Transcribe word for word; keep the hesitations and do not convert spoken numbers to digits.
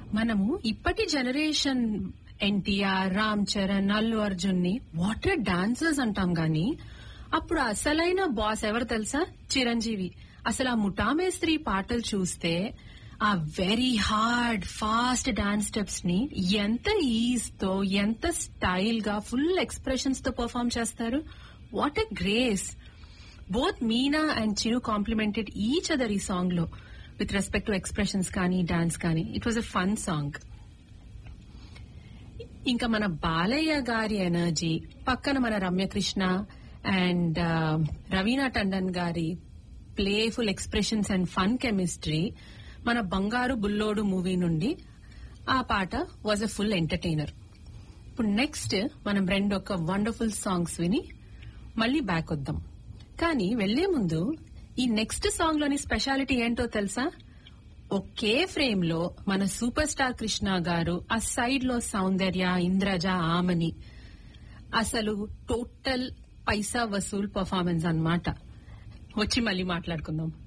మనము ఇప్పటి జనరేషన్ ఎన్టీఆర్, రామ్ చరణ్, అల్లు అర్జున్ ని వాటర్ డాన్సర్స్ అంటాం గాని అప్పుడు అసలైన బాస్ ఎవరు తెలుసా? చిరంజీవి. అసలు ఆ ముఠామేస్త్రి పాటలు చూస్తే ఆ very hard fast dance steps ని ఎంత ఈజ్ తో, ఎంత స్టైల్ గా, ఫుల్ ఎక్స్ప్రెషన్స్ తో పర్ఫార్మ్ చేస్తారు. What a grace. Both Meena and Chiru complimented each other ఈ సాంగ్ లో విత్ రెస్పెక్ట్ టు ఎక్స్ప్రెషన్స్ కానీ డాన్స్ కానీ. It was a fun song. ఇంకా మన బాలయ్య గారి ఎనర్జీ, పక్కన మన రమ్యకృష్ణ అండ్ రవీనా టండన్ గారి playful expressions and fun chemistry మన బంగారు బుల్లోడు మూవీ నుండి ఆ పాట వాజ్ అ ఫుల్ ఎంటర్టైనర్. ఇప్పుడు నెక్స్ట్ మనం రెండు ఒక వండర్ఫుల్ సాంగ్స్ విని మళ్ళీ బ్యాక్ వద్దాం. కానీ వెళ్లే ముందు ఈ నెక్స్ట్ సాంగ్ లోని స్పెషాలిటీ ఏంటో తెలుసా? ఒకే ఫ్రేమ్ లో మన సూపర్ స్టార్ కృష్ణ గారు, ఆ సైడ్ లో సౌందర్య, ఇంద్రజ, ఆమని. అసలు టోటల్ పైసా వసూల్ పర్ఫార్మెన్స్ అన్నమాట. వచ్చి మళ్ళీ మాట్లాడుకుందాం.